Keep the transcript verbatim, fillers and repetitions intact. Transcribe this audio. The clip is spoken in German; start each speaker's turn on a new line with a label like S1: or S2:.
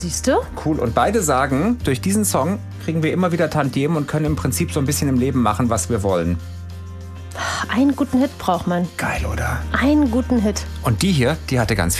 S1: Siehst du?
S2: Cool. Und beide sagen, durch diesen Song kriegen wir immer wieder Tantiemen und können im Prinzip so ein bisschen im Leben machen, was wir wollen.
S1: Einen guten Hit braucht man.
S2: Geil, oder?
S1: Einen guten Hit.
S2: Und die hier, die hatte ganz viel